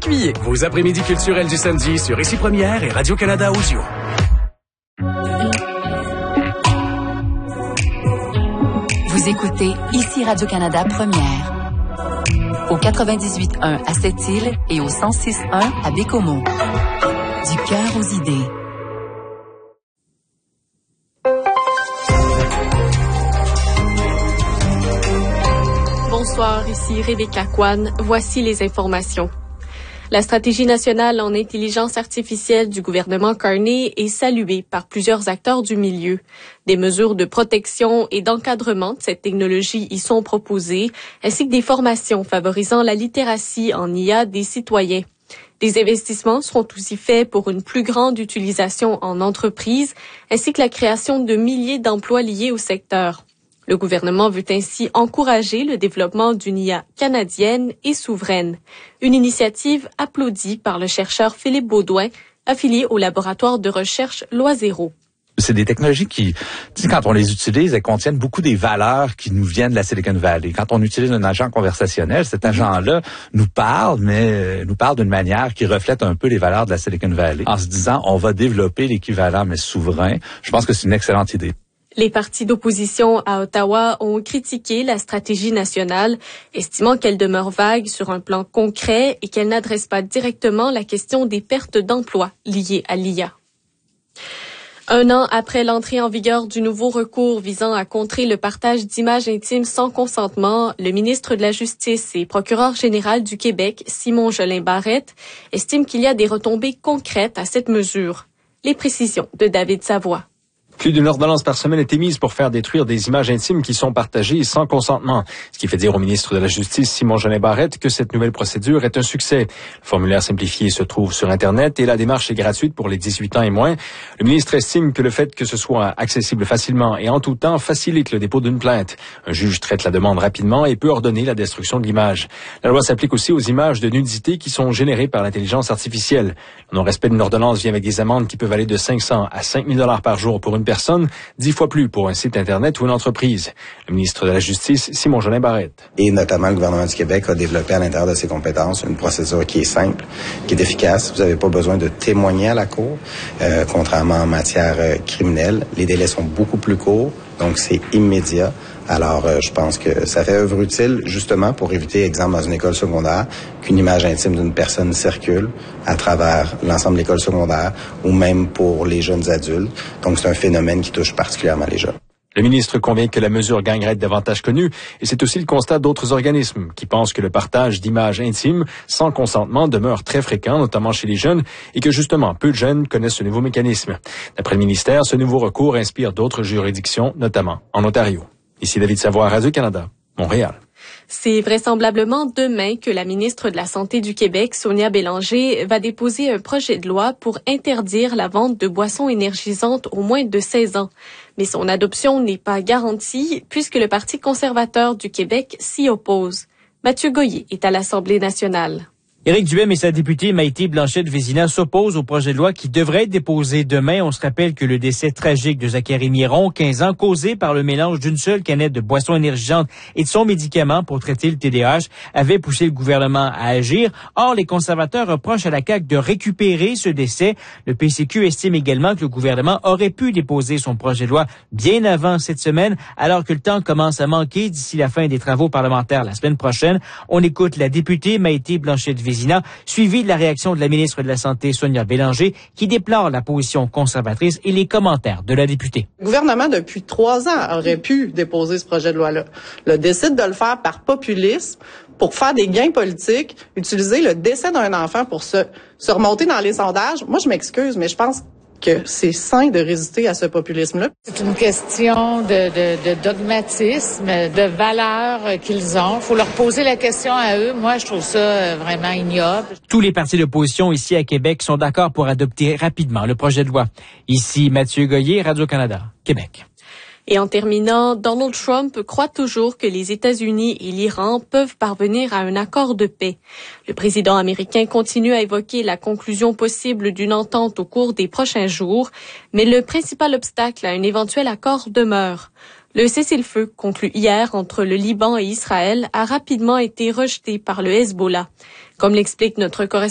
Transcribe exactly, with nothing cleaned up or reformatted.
Lécuyer. Vos après-midi culturels du samedi sur Ici Première et Radio-Canada Audio. Vous écoutez Ici Radio-Canada Première. Au quatre-vingt-dix-huit point un à Sept-Îles et au cent six point un à Bécomo. Du cœur aux idées. Bonsoir, ici Rebecca Kwan. Voici les informations. La stratégie nationale en intelligence artificielle du gouvernement Carney est saluée par plusieurs acteurs du milieu. Des mesures de protection et d'encadrement de cette technologie y sont proposées, ainsi que des formations favorisant la littératie en I A des citoyens. Des investissements seront aussi faits pour une plus grande utilisation en entreprise, ainsi que la création de milliers d'emplois liés au secteur. Le gouvernement veut ainsi encourager le développement d'une I A canadienne et souveraine. Une initiative applaudie par le chercheur Philippe Baudouin, affilié au laboratoire de recherche Loisero. C'est des technologies qui, tu sais, quand on les utilise, elles contiennent beaucoup des valeurs qui nous viennent de la Silicon Valley. Quand on utilise un agent conversationnel, cet agent-là nous parle, mais nous parle d'une manière qui reflète un peu les valeurs de la Silicon Valley. En se disant, on va développer l'équivalent, mais souverain. Je pense que c'est une excellente idée. Les partis d'opposition à Ottawa ont critiqué la stratégie nationale, estimant qu'elle demeure vague sur un plan concret et qu'elle n'adresse pas directement la question des pertes d'emplois liées à l'I A. Un an après l'entrée en vigueur du nouveau recours visant à contrer le partage d'images intimes sans consentement, le ministre de la Justice et procureur général du Québec, Simon Jolin Barrette, estime qu'il y a des retombées concrètes à cette mesure. Les précisions de David Savoie. Plus d'une ordonnance par semaine est émise pour faire détruire des images intimes qui sont partagées sans consentement. Ce qui fait dire au ministre de la Justice, Simon Jolin Barrette, que cette nouvelle procédure est un succès. Le formulaire simplifié se trouve sur Internet et la démarche est gratuite pour les dix-huit ans et moins. Le ministre estime que le fait que ce soit accessible facilement et en tout temps facilite le dépôt d'une plainte. Un juge traite la demande rapidement et peut ordonner la destruction de l'image. La loi s'applique aussi aux images de nudité qui sont générées par l'intelligence artificielle. Le non-respect d'une ordonnance vient avec des amendes qui peuvent aller de cinq cents à cinq mille dollars par jour pour une personne, dix fois plus pour un site Internet ou une entreprise. Le ministre de la Justice, Simon Jolin Barrette. Et notamment, le gouvernement du Québec a développé à l'intérieur de ses compétences une procédure qui est simple, qui est efficace. Vous n'avez pas besoin de témoigner à la cour, euh, contrairement en matière euh, criminelle. Les délais sont beaucoup plus courts, donc c'est immédiat. Alors, euh, je pense que ça fait œuvre utile, justement, pour éviter, exemple, dans une école secondaire, qu'une image intime d'une personne circule à travers l'ensemble de l'école secondaire, ou même pour les jeunes adultes. Donc, c'est un phénomène qui touche particulièrement les jeunes. Le ministre convient que la mesure gagnerait à être davantage connue, et c'est aussi le constat d'autres organismes qui pensent que le partage d'images intimes sans consentement demeure très fréquent, notamment chez les jeunes, et que justement, peu de jeunes connaissent ce nouveau mécanisme. D'après le ministère, ce nouveau recours inspire d'autres juridictions, notamment en Ontario. Ici David Savoie, Radio-Canada, Montréal. C'est vraisemblablement demain que la ministre de la Santé du Québec, Sonia Bélanger, va déposer un projet de loi pour interdire la vente de boissons énergisantes aux moins de seize ans. Mais son adoption n'est pas garantie puisque le Parti conservateur du Québec s'y oppose. Mathieu Goyer est à l'Assemblée nationale. Éric Duhem et sa députée Maïté Blanchette-Vézina s'opposent au projet de loi qui devrait être déposé demain. On se rappelle que le décès tragique de Zachary Miron, quinze ans, causé par le mélange d'une seule canette de boisson énergisante et de son médicament pour traiter le T D A H, avait poussé le gouvernement à agir. Or, les conservateurs reprochent à la C A Q de récupérer ce décès. Le P C Q estime également que le gouvernement aurait pu déposer son projet de loi bien avant cette semaine, alors que le temps commence à manquer d'ici la fin des travaux parlementaires la semaine prochaine. On écoute la députée Maïté Blanchette-Vézina, suivi de la réaction de la ministre de la Santé, Sonia Bélanger, qui déplore la position conservatrice et les commentaires de la députée. Le gouvernement, depuis trois ans, aurait pu déposer ce projet de loi-là. Le décide de le faire par populisme, pour faire des gains politiques, utiliser le décès d'un enfant pour se, se remonter dans les sondages. Moi, je m'excuse, mais je pense que c'est sain de résister à ce populisme-là. C'est une question de, de, de dogmatisme, de valeurs qu'ils ont. Il faut leur poser la question à eux. Moi, je trouve ça vraiment ignoble. Tous les partis d'opposition ici à Québec sont d'accord pour adopter rapidement le projet de loi. Ici, Mathieu Goyer, Radio-Canada, Québec. Et en terminant, Donald Trump croit toujours que les États-Unis et l'Iran peuvent parvenir à un accord de paix. Le président américain continue à évoquer la conclusion possible d'une entente au cours des prochains jours, mais le principal obstacle à un éventuel accord demeure. Le cessez-le-feu conclu hier entre le Liban et Israël a rapidement été rejeté par le Hezbollah. Comme l'explique notre correspondant